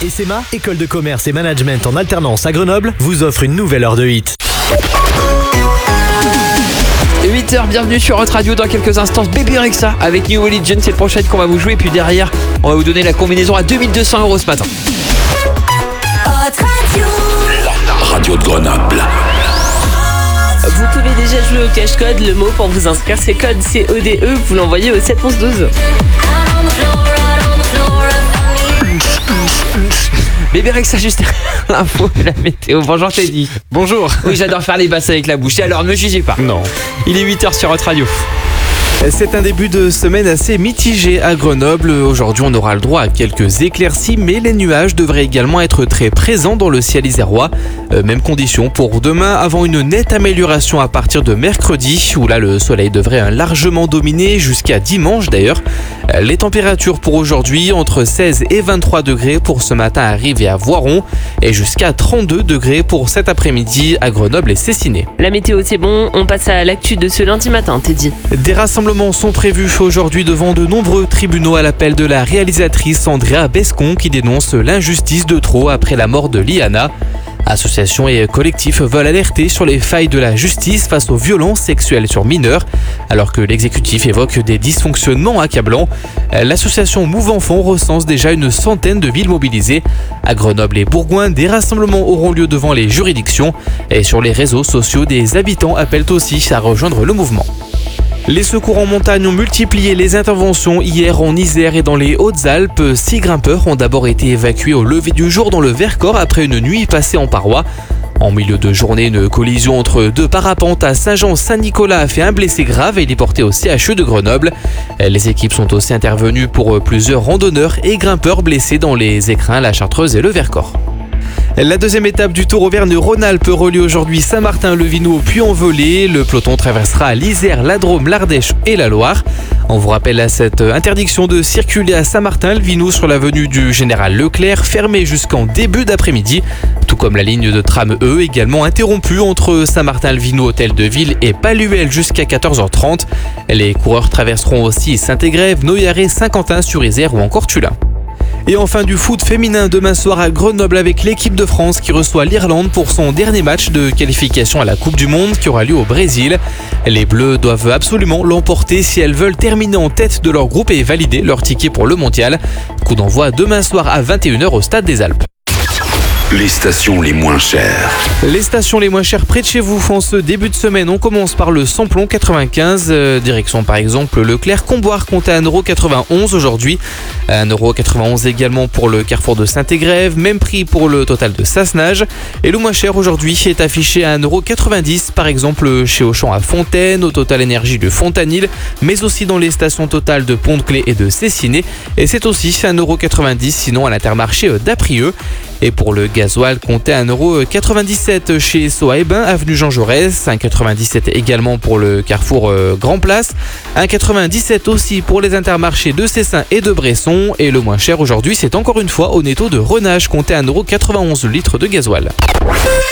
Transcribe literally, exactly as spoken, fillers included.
S M A, École de commerce et management en alternance à Grenoble, vous offre une nouvelle heure de hit. huit heures, bienvenue sur Hot Radio. Dans quelques instants, Bébé Rexha avec New Religion, c'est le prochain qu'on va vous jouer. Et puis derrière, on va vous donner la combinaison à deux mille deux cents euros ce matin. Hot Radio. La radio de Grenoble. Vous pouvez déjà jouer au cache-code. Le mot pour vous inscrire, c'est code C O D E. Vous l'envoyez au sept onze douze. Bébé Rexha, juste l'info et la météo. Bonjour Teddy. Bonjour. Oui, j'adore faire les basses avec la bouche. Et alors, ne me jugez pas. Non. Il est huit heures sur Hot Radio. C'est un début de semaine assez mitigé à Grenoble. Aujourd'hui, on aura le droit à quelques éclaircies, mais les nuages devraient également être très présents dans le ciel isérois. Euh, même condition pour demain, avant une nette amélioration à partir de mercredi, où là, le soleil devrait largement dominer jusqu'à dimanche d'ailleurs. Euh, les températures pour aujourd'hui, entre seize et vingt-trois degrés pour ce matin à Rives et à Voiron, et jusqu'à trente-deux degrés pour cet après-midi à Grenoble et Cessiné. La météo, c'est bon. On passe à l'actu de ce lundi matin, Teddy. Des rassemblements sont prévus aujourd'hui devant de nombreux tribunaux à l'appel de la réalisatrice Andrea Bescon qui dénonce l'injustice de trop après la mort de Liana. Associations et collectifs veulent alerter sur les failles de la justice face aux violences sexuelles sur mineurs, alors que l'exécutif évoque des dysfonctionnements accablants. L'association Move Enfants recense déjà une centaine de villes mobilisées. À Grenoble et Bourgoin, des rassemblements auront lieu devant les juridictions. Et sur les réseaux sociaux, des habitants appellent aussi à rejoindre le mouvement. Les secours en montagne ont multiplié les interventions hier en Isère et dans les Hautes-Alpes. Six grimpeurs ont d'abord été évacués au lever du jour dans le Vercors après une nuit passée en parois. En milieu de journée, une collision entre deux parapentes à Saint-Jean-Saint-Nicolas a fait un blessé grave et il est porté au C H E de Grenoble. Les équipes sont aussi intervenues pour plusieurs randonneurs et grimpeurs blessés dans les Écrins, la Chartreuse et le Vercors. La deuxième étape du Tour Auvergne-Rhône-Alpes relie aujourd'hui Saint-Martin-le-Vinoux puis Envolé. Le peloton traversera l'Isère, la Drôme, l'Ardèche et la Loire. On vous rappelle à cette interdiction de circuler à Saint-Martin-le-Vinoux sur l'avenue du Général Leclerc, fermée jusqu'en début d'après-midi. Tout comme la ligne de tram E, également interrompue entre Saint-Martin-le-Vinoux, Hôtel de Ville et Palluel jusqu'à quatorze heures trente. Les coureurs traverseront aussi Saint-Égrève, Noyaret, Saint-Quentin-sur-Isère ou encore Tulin. Et enfin du foot féminin demain soir à Grenoble avec l'équipe de France qui reçoit l'Irlande pour son dernier match de qualification à la Coupe du Monde qui aura lieu au Brésil. Les Bleus doivent absolument l'emporter si elles veulent terminer en tête de leur groupe et valider leur ticket pour le mondial. Coup d'envoi demain soir à vingt et une heures au Stade des Alpes. Les stations les moins chères. Les stations les moins chères près de chez vous en ce début de semaine. On commence par le samplon quatre-vingt-quinze, euh, direction par exemple Leclerc-Comboire, compte à un euro quatre-vingt-onze aujourd'hui. un euro quatre-vingt-onze également pour le carrefour de Saint-Égrève, même prix pour le total de Sassenage. Et le moins cher aujourd'hui est affiché à un euro quatre-vingt-dix par exemple chez Auchan à Fontaine, au Total Énergie de Fontanil, mais aussi dans les stations Total de Pont-de-Clé et de Cessiné. Et c'est aussi un euro quatre-vingt-dix sinon à l'Intermarché d'Aprieux. Et pour le gasoil, comptez un euro quatre-vingt-dix-sept chez Soa et Bain, avenue Jean Jaurès, un euro quatre-vingt-dix-sept également pour le carrefour Grand Place, un euro quatre-vingt-dix-sept aussi pour les intermarchés de Cessin et de Bresson. Et le moins cher aujourd'hui, c'est encore une fois au netto de Renage, comptez un euro quatre-vingt-onze litre de gasoil.